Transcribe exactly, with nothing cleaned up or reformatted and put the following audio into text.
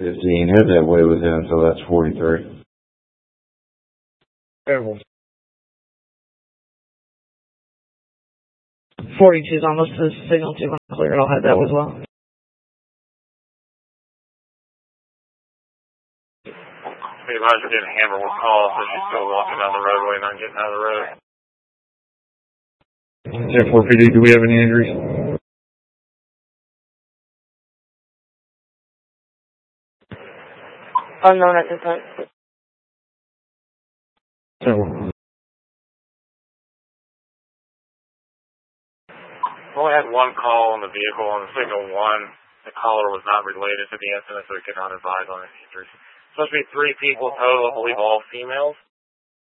fifteen. Head that way with him until that's forty-three. Terrible. forty-two is almost the signal to clear. I'll have that as well. Hey, Roger, getting hammered with calls, so she's still walking down the roadway, not getting out of the road. ten four P D, do we have any injuries? Unknown at this time. ten four. We only had one call on the vehicle on signal one. The caller was not related to the incident, so we could not advise on any injuries. Supposed to be three people total, I believe all females.